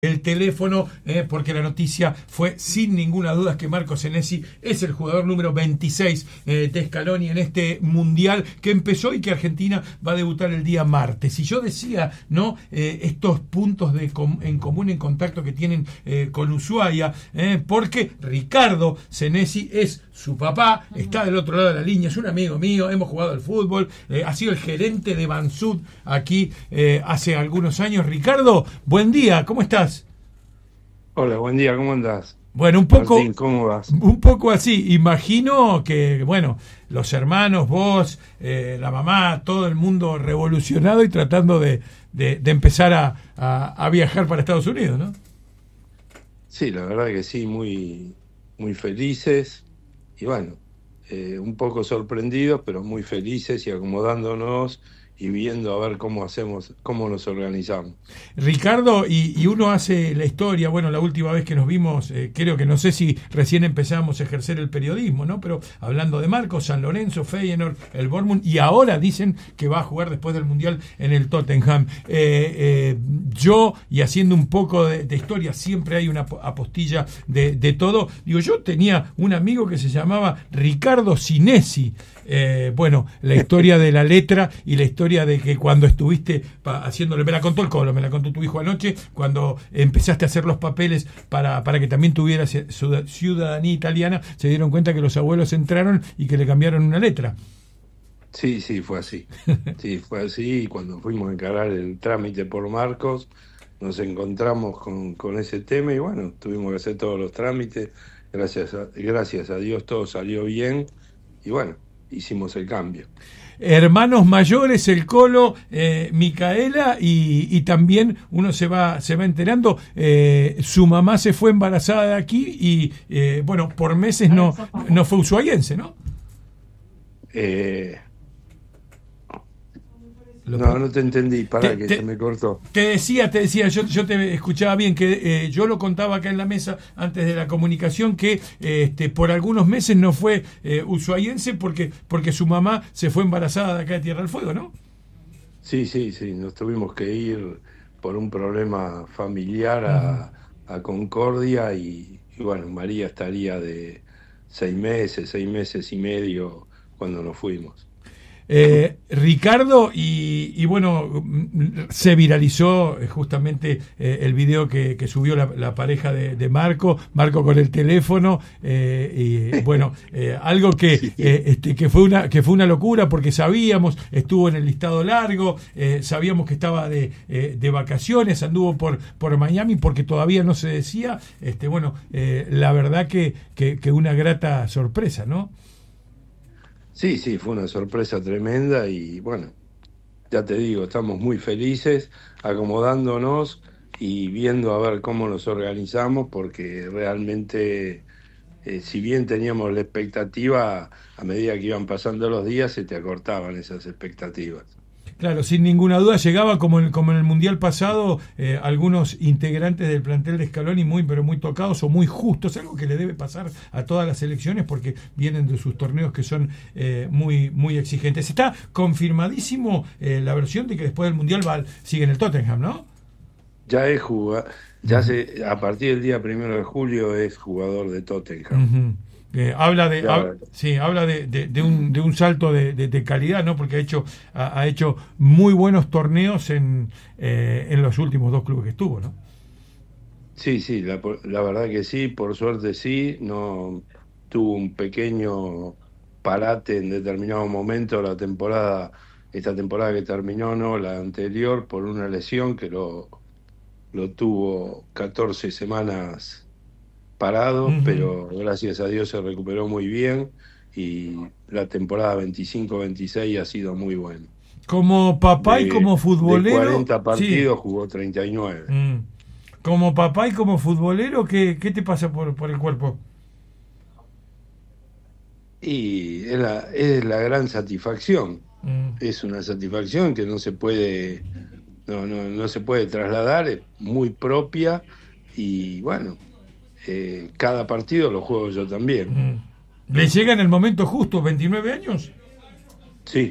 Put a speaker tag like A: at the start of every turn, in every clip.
A: el teléfono, porque la noticia fue sin ninguna duda que Marco Senesi es el jugador número 26 de Scaloni en este mundial que empezó y que Argentina va a debutar el día martes. Y yo decía, ¿no? Estos puntos en común, en contacto que tienen con Ushuaia, porque Ricardo Senesi es su papá, está del otro lado de la línea, es un amigo mío, hemos jugado al fútbol, ha sido el gerente de Bansud aquí hace algunos años. Ricardo, buen día, ¿cómo estás?
B: Hola, buen día, ¿cómo andás?
A: Bueno, un poco,
B: Martín, ¿cómo vas?
A: Un poco así. Imagino que, bueno, los hermanos, vos, la mamá, todo el mundo revolucionado y tratando de empezar a viajar para Estados Unidos, ¿no?
B: Sí, la verdad que sí, muy, muy felices y bueno, un poco sorprendidos, pero muy felices y acomodándonos y viendo a ver cómo hacemos, cómo nos organizamos.
A: Ricardo, y uno hace la historia, bueno, la última vez que nos vimos, creo que no sé si recién empezamos a ejercer el periodismo, ¿no? Pero hablando de Marcos, San Lorenzo, Feyenoord, el Bournemouth, y ahora dicen que va a jugar después del Mundial en el Tottenham. Yo, y haciendo un poco de historia, siempre hay una apostilla de todo. Digo, yo tenía un amigo que se llamaba Ricardo Sinesi. Bueno, la historia de la letra y la historia de que cuando estuviste haciéndole, me la contó el Colo, me la contó tu hijo anoche, cuando empezaste a hacer los papeles para que también tuvieras ciudadanía italiana, se dieron cuenta que los abuelos entraron y que le cambiaron una letra.
B: Sí, fue así. Sí, fue así. Y cuando fuimos a encarar el trámite por Marcos, nos encontramos con ese tema y bueno, tuvimos que hacer todos los trámites. Gracias a Dios todo salió bien y bueno, hicimos el cambio.
A: Hermanos mayores, el Colo, Micaela, y también uno se va enterando, su mamá se fue embarazada de aquí y bueno, por meses no fue ushuaiense, ¿no?
B: No te entendí, se me cortó.
A: Te decía, yo te escuchaba bien, que yo lo contaba acá en la mesa antes de la comunicación, que por algunos meses no fue ushuaiense porque su mamá se fue embarazada de acá de Tierra del Fuego, ¿no?
B: Sí, nos tuvimos que ir por un problema familiar a Concordia y bueno, María estaría de 6 meses y medio cuando nos fuimos.
A: Ricardo, y bueno, se viralizó justamente el video que subió la pareja de Marco con el teléfono, y bueno, algo que fue una locura porque sabíamos, estuvo en el listado largo, sabíamos que estaba de vacaciones, anduvo por Miami porque todavía no se decía, bueno, la verdad que una grata sorpresa, ¿no?
B: Sí, fue una sorpresa tremenda y bueno, ya te digo, estamos muy felices, acomodándonos y viendo a ver cómo nos organizamos, porque realmente, si bien teníamos la expectativa, a medida que iban pasando los días se te acortaban esas expectativas.
A: Claro, sin ninguna duda llegaba como en el Mundial pasado, algunos integrantes del plantel de Scaloni pero muy tocados o muy justos, algo que le debe pasar a todas las selecciones porque vienen de sus torneos que son muy, muy exigentes. Está confirmadísimo la versión de que después del Mundial sigue en el Tottenham, ¿no?
B: Ya es a partir del día 1 de julio es jugador de Tottenham.
A: Habla de un salto de calidad, ¿no? Porque ha hecho muy buenos torneos en los últimos 2 clubes que estuvo, ¿no?
B: Sí, la verdad que sí, por suerte sí, no tuvo un pequeño parate en determinado momento esta temporada que terminó, no, la anterior, por una lesión que lo tuvo 14 semanas parado, pero gracias a Dios se recuperó muy bien y la temporada 25-26 ha sido muy buena.
A: Como papá y como futbolero...
B: De 40 partidos jugó 39.
A: Como papá y como futbolero, ¿qué te pasa por el cuerpo?
B: Y es la gran satisfacción. Es una satisfacción que no se puede trasladar, es muy propia y bueno, cada partido lo juego yo también.
A: ¿Le llega en el momento justo, 29 años?
B: Sí,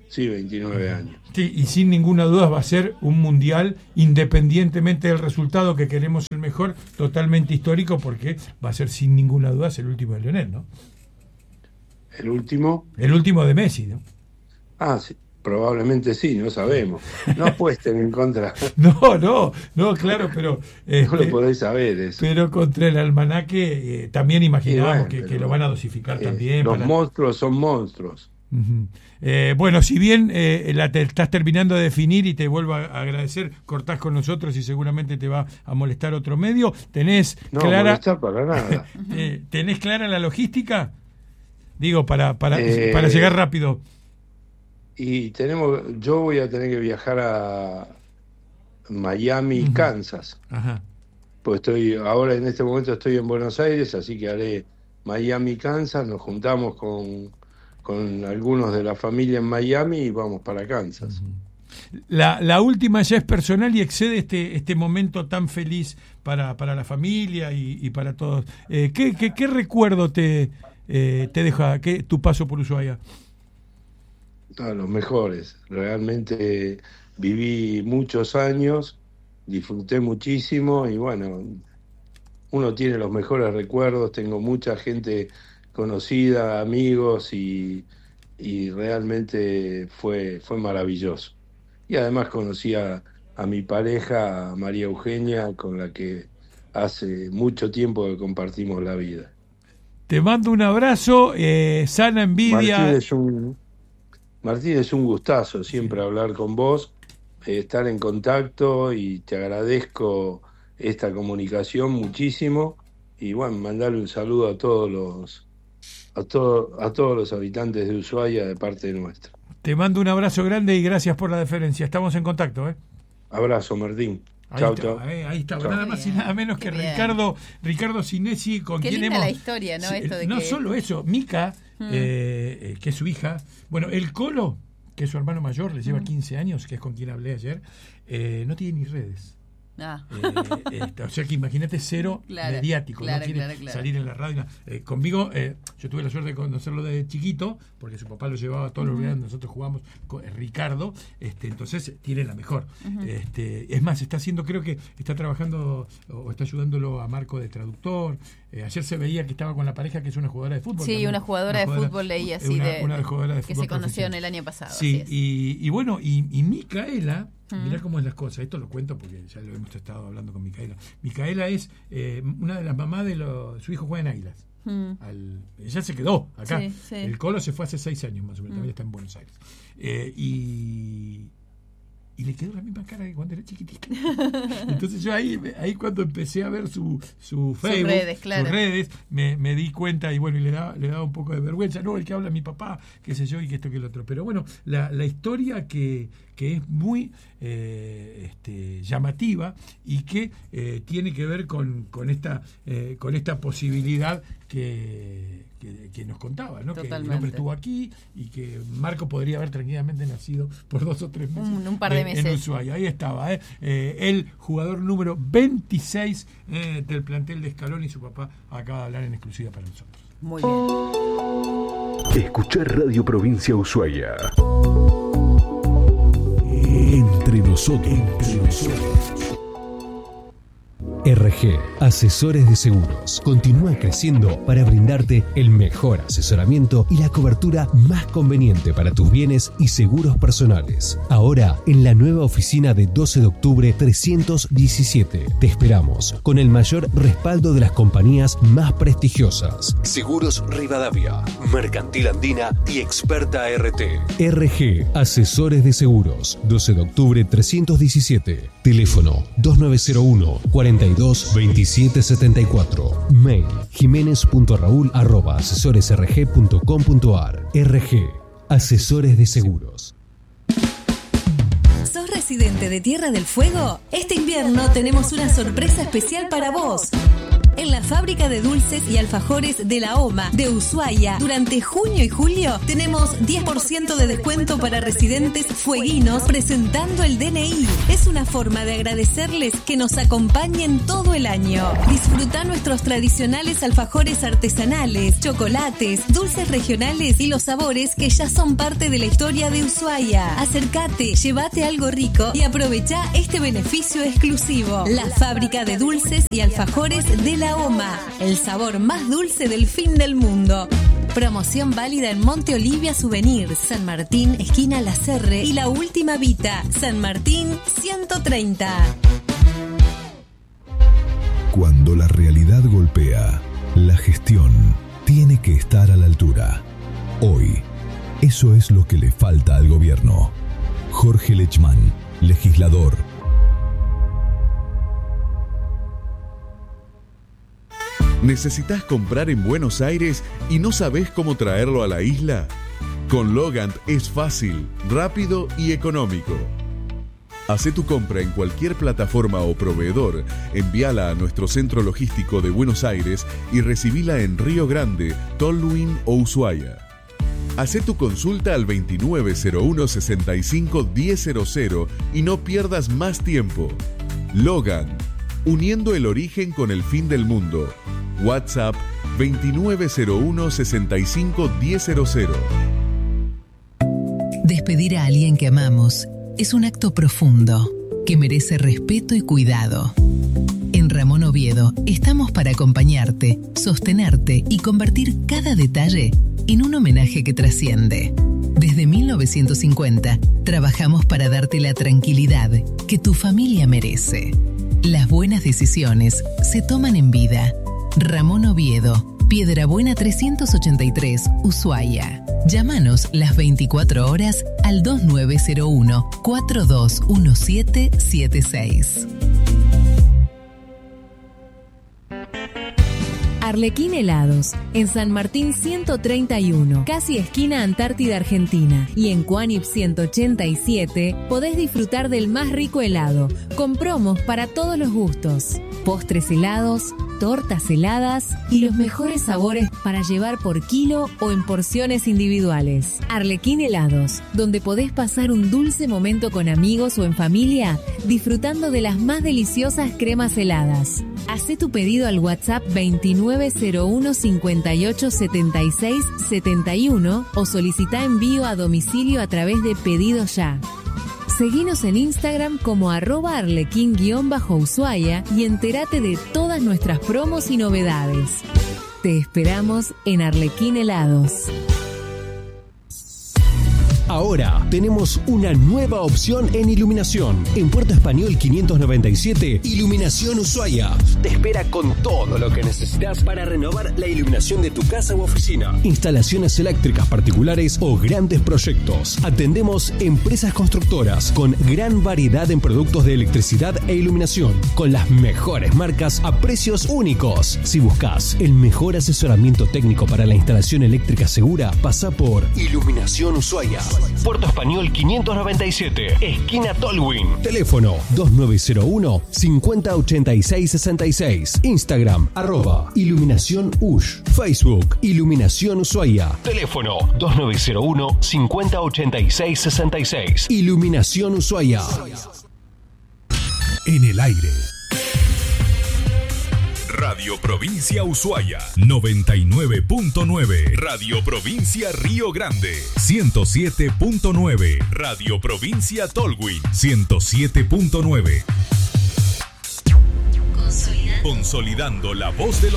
B: Sí, 29 años.
A: Sí, y sin ninguna duda va a ser un mundial, independientemente del resultado, que queremos el mejor, totalmente histórico, porque va a ser sin ninguna duda el último de Lionel, ¿no?
B: ¿El último?
A: El último de Messi, ¿no?
B: Ah, sí, probablemente sí, no sabemos. No apuesten en contra.
A: No, claro, pero...
B: no lo podéis saber eso.
A: Pero contra el almanaque también imaginamos
B: bueno,
A: que lo van a dosificar también.
B: Los monstruos son monstruos.
A: Uh-huh. Bueno, si bien te estás terminando de definir, y te vuelvo a agradecer, cortás con nosotros y seguramente te va a molestar otro medio, ¿tenés clara
B: para nada.
A: ¿Tenés clara la logística? Digo, para llegar rápido.
B: Y yo voy a tener que viajar a Miami, uh-huh. Kansas.
A: Ajá.
B: Pues ahora en este momento estoy en Buenos Aires, así que haré Miami, Kansas, nos juntamos con algunos de la familia en Miami y vamos para Kansas.
A: Uh-huh. La última ya es personal y excede este momento tan feliz para la familia y para todos. ¿Qué recuerdo te deja tu paso por Ushuaia?
B: Los mejores. Realmente viví muchos años, disfruté muchísimo y bueno, uno tiene los mejores recuerdos. Tengo mucha gente conocida, amigos y realmente fue maravilloso. Y además conocí a mi pareja, a María Eugenia, con la que hace mucho tiempo que compartimos la vida.
A: Te mando un abrazo, sana envidia.
B: Martín, es un gustazo siempre hablar con vos, estar en contacto, y te agradezco esta comunicación muchísimo. Y bueno, mandarle un saludo a todos los habitantes de Ushuaia de parte nuestra.
A: Te mando un abrazo grande y gracias por la deferencia. Estamos en contacto, ¿eh?
B: Abrazo, Martín. Chao.
A: Ahí está,
B: chau.
A: Nada más y nada menos que Ricardo Sinesi, con
C: qué
A: quien
C: linda
A: hemos...
C: la historia, ¿no? Esto de
A: no
C: que...
A: solo eso, Mica, que es su hija, bueno, el Colo, que es su hermano mayor, le lleva 15 años, que es con quien hablé ayer, no tiene ni redes. O sea que imagínate, cero mediático, no quiere salir en la radio. Conmigo, yo tuve la suerte de conocerlo desde chiquito, porque su papá lo llevaba a todos los lugares donde nosotros jugamos, con Ricardo, entonces tiene la mejor. Es más, creo que está trabajando o está ayudándolo a Marco de traductor. Ayer se veía que estaba con la pareja, que es una jugadora de fútbol.
C: Sí,
A: también,
C: una jugadora de fútbol, leí así,
A: una jugadora de
C: que
A: fútbol
C: se conocieron el año pasado.
A: Sí, y bueno, y Micaela, mirá cómo es las cosas, esto lo cuento porque ya lo hemos estado hablando con Micaela. Micaela es una de las mamás de su hijo juega en Águilas. Ella se quedó acá.
C: Sí.
A: El Colo se fue hace 6 años más o menos, también está en Buenos Aires. Y le quedó la misma cara que cuando era chiquitita. Entonces yo ahí cuando empecé a ver su Facebook, sus redes, me di cuenta, y bueno, y le daba un poco de vergüenza. No, el que habla mi papá, qué sé yo, y que esto que el otro. Pero bueno, la historia que es muy llamativa y que tiene que ver con esta posibilidad que nos contaba, ¿no? Que el hombre estuvo aquí y que Marco podría haber tranquilamente nacido por 2 o 3 meses
C: un par de meses
A: en Ushuaia. Ahí estaba, el jugador número 26 del plantel de Scaloni, y su papá acaba de hablar en exclusiva para nosotros.
C: Muy bien.
D: Escuchar Radio Provincia Ushuaia. Entre nosotros. RG, Asesores de Seguros, continúa creciendo para brindarte el mejor asesoramiento y la cobertura más conveniente para tus bienes y seguros personales. Ahora, en la nueva oficina de 12 de octubre 317. Te esperamos con el mayor respaldo de las compañías más prestigiosas. Seguros Rivadavia, Mercantil Andina y Experta RT. RG, Asesores de Seguros, 12 de octubre 317. Teléfono 2901 42 2774. Mail jimenez.raul@asesoresrg.com.ar. RG, Asesores de Seguros.
E: ¿Sos residente de Tierra del Fuego? Este invierno tenemos una sorpresa especial para vos. En la fábrica de dulces y alfajores de la OMA de Ushuaia, durante junio y julio tenemos 10% de descuento para residentes fueguinos presentando el DNI. Es una forma de agradecerles que nos acompañen todo el año. Disfruta nuestros tradicionales alfajores artesanales, chocolates, dulces regionales y los sabores que ya son parte de la historia de Ushuaia. Acércate, llévate algo rico y aprovecha este beneficio exclusivo. La fábrica de dulces y alfajores de la OMA, el sabor más dulce del fin del mundo. Promoción válida en Monte Olivia Souvenir, San Martín, esquina La Serre y La Última Vita, San Martín 130.
F: Cuando la realidad golpea, la gestión tiene que estar a la altura. Hoy, eso es lo que le falta al gobierno. Jorge Lechmann, legislador.
G: ¿Necesitas comprar en Buenos Aires y no sabés cómo traerlo a la isla? Con Logant es fácil, rápido y económico. Hacé tu compra en cualquier plataforma o proveedor, envíala a nuestro centro logístico de Buenos Aires y recibila en Río Grande, Tolwyn o Ushuaia. Hacé tu consulta al 2901-65-1000 y no pierdas más tiempo. Logant, uniendo el origen con el fin del mundo. WhatsApp 2901-65-1000.
H: Despedir a alguien que amamos es un acto profundo que merece respeto y cuidado. En Ramón Oviedo estamos para acompañarte, sostenerte y convertir cada detalle en un homenaje que trasciende. Desde 1950 trabajamos para darte la tranquilidad que tu familia merece. Las buenas decisiones se toman en vida. Ramón Oviedo, Piedrabuena 383, Ushuaia. Llámanos las 24 horas al 2901-421776.
I: Arlequín Helados, en San Martín 131, casi esquina Antártida Argentina, y en Cuánip 187 podés disfrutar del más rico helado, con promos para todos los gustos, postres helados, tortas heladas y los mejores sabores para llevar por kilo o en porciones individuales. Arlequín Helados, donde podés pasar un dulce momento con amigos o en familia, disfrutando de las más deliciosas cremas heladas. Hacé tu pedido al WhatsApp 2901-587671 o solicita envío a domicilio a través de Pedido Ya. Seguinos en Instagram como @arlequín_Ushuaia y entérate de todas nuestras promos y novedades. Te esperamos en Arlequín Helados.
D: Ahora tenemos una nueva opción en iluminación. En Puerto Español 597, Iluminación Ushuaia. Te espera con todo lo que necesitas para renovar la iluminación de tu casa u oficina. Instalaciones eléctricas particulares o grandes proyectos. Atendemos empresas constructoras con gran variedad en productos de electricidad e iluminación, con las mejores marcas a precios únicos. Si buscas el mejor asesoramiento técnico para la instalación eléctrica segura, pasa por Iluminación Ushuaia. Puerto Español 597, esquina Tolwyn. Teléfono 2901-508666. Instagram @Iluminación Ush. Facebook Iluminación Ushuaia. Teléfono 2901-508666. Iluminación Ushuaia.
F: En el aire.
J: Radio Provincia Ushuaia 99.9, Radio Provincia Río Grande 107.9, Radio Provincia Tolwyn 107.9. Consolidando la voz de los